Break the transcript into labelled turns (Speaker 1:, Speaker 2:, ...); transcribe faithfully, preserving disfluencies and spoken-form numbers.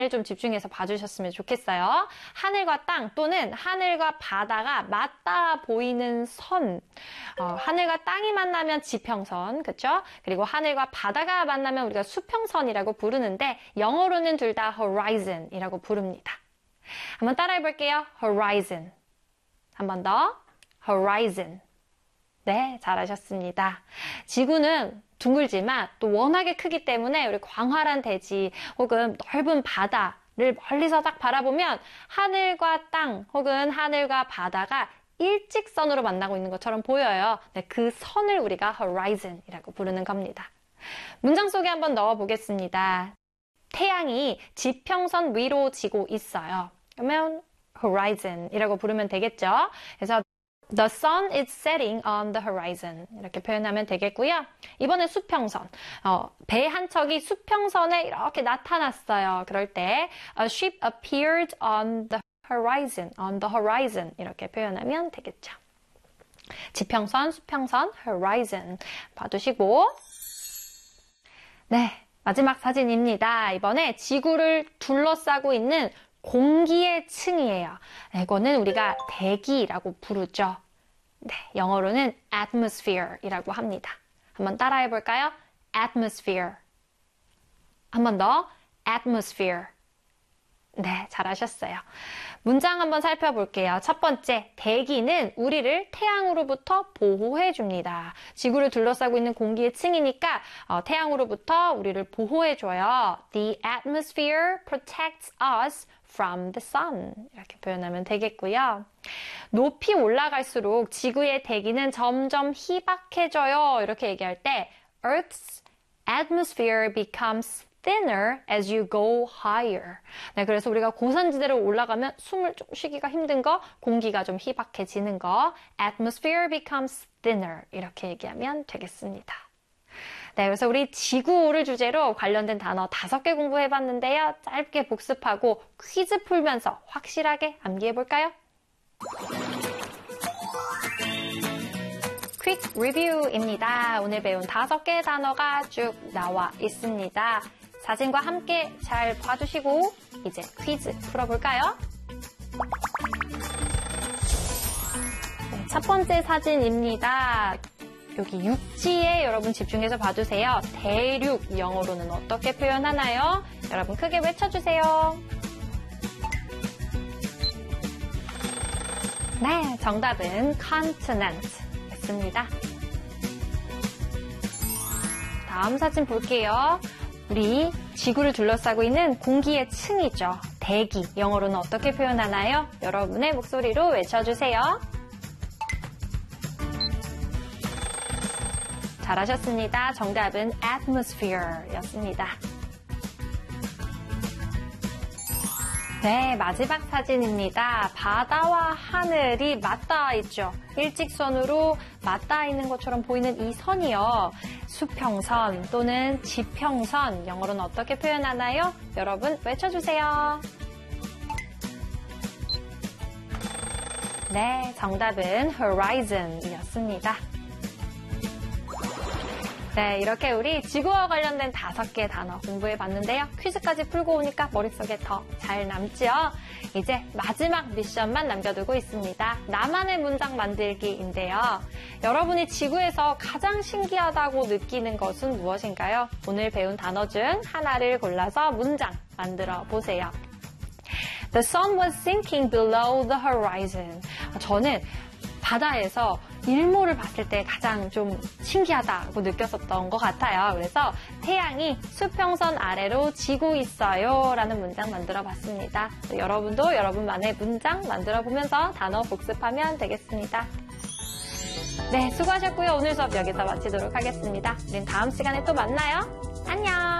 Speaker 1: 좀 집중해서 봐주셨으면 좋겠어요. 하늘과 땅 또는 하늘과 바다가 맞닿아 보이는 선. 어, 하늘과 땅이 만나면 지평선, 그쵸? 그리고 하늘과 바다가 만나면 우리가 수평선이라고 부르는데 영어로는 둘 다 horizon이라고 부릅니다. 한번 따라해 볼게요. horizon. 한 번 더. horizon. 네, 잘하셨습니다. 지구는 둥글지만 또 워낙에 크기 때문에 우리 광활한 대지 혹은 넓은 바다를 멀리서 딱 바라보면 하늘과 땅 혹은 하늘과 바다가 일직선으로 만나고 있는 것처럼 보여요. 네, 그 선을 우리가 horizon이라고 부르는 겁니다. 문장 속에 한번 넣어 보겠습니다. 태양이 지평선 위로 지고 있어요. 그러면 horizon이라고 부르면 되겠죠. 그래서 The sun is setting on the horizon. 이렇게 표현하면 되겠고요. 이번엔 수평선. 어, 배 한 척이 수평선에 이렇게 나타났어요. 그럴 때 A ship appeared on the horizon. On the horizon. 이렇게 표현하면 되겠죠. 지평선, 수평선, horizon. 봐두시고. 네, 마지막 사진입니다. 이번에 지구를 둘러싸고 있는 공기의 층이에요. 이거는 우리가 대기라고 부르죠. 네, 영어로는 atmosphere이라고 합니다. 한번 따라해 볼까요? atmosphere. 한 번 더. atmosphere. 네, 잘하셨어요. 문장 한번 살펴볼게요. 첫 번째, 대기는 우리를 태양으로부터 보호해줍니다. 지구를 둘러싸고 있는 공기의 층이니까 어, 태양으로부터 우리를 보호해줘요. The atmosphere protects us from the sun. 이렇게 표현하면 되겠고요. 높이 올라갈수록 지구의 대기는 점점 희박해져요. 이렇게 얘기할 때 Earth's atmosphere becomes thinner as you go higher. 네, 그래서 우리가 고산지대로 올라가면 숨을 좀 쉬기가 힘든 거, 공기가 좀 희박해지는 거, atmosphere becomes thinner. 이렇게 얘기하면 되겠습니다. 네, 그래서 우리 지구를 주제로 관련된 단어 다섯 개 공부해봤는데요. 짧게 복습하고 퀴즈 풀면서 확실하게 암기해볼까요? 퀵 리뷰입니다. 오늘 배운 다섯 개의 단어가 쭉 나와 있습니다. 사진과 함께 잘 봐주시고 이제 퀴즈 풀어볼까요? 네, 첫 번째 사진입니다. 여기 육지에 여러분 집중해서 봐주세요. 대륙, 영어로는 어떻게 표현하나요? 여러분 크게 외쳐주세요. 네, 정답은 continent 였습니다. 다음 사진 볼게요. 우리 지구를 둘러싸고 있는 공기의 층이죠. 대기, 영어로는 어떻게 표현하나요? 여러분의 목소리로 외쳐주세요. 잘하셨습니다. 정답은 atmosphere 였습니다. 네, 마지막 사진입니다. 바다와 하늘이 맞닿아 있죠. 일직선으로 맞닿아 있는 것처럼 보이는 이 선이요. 수평선 또는 지평선, 영어로는 어떻게 표현하나요? 여러분 외쳐주세요. 네, 정답은 horizon이었습니다. 네, 이렇게 우리 지구와 관련된 다섯 개 단어 공부해봤는데요. 퀴즈까지 풀고 오니까 머릿속에 더 잘 남죠? 이제 마지막 미션만 남겨두고 있습니다. 나만의 문장 만들기인데요. 여러분이 지구에서 가장 신기하다고 느끼는 것은 무엇인가요? 오늘 배운 단어 중 하나를 골라서 문장 만들어 보세요. The sun was sinking below the horizon. 저는 바다에서 일몰을 봤을 때 가장 좀 신기하다고 느꼈었던 것 같아요. 그래서 태양이 수평선 아래로 지고 있어요 라는 문장 만들어 봤습니다. 여러분도 여러분만의 문장 만들어 보면서 단어 복습하면 되겠습니다. 네, 수고하셨고요. 오늘 수업 여기서 마치도록 하겠습니다. 우린 다음 시간에 또 만나요. 안녕!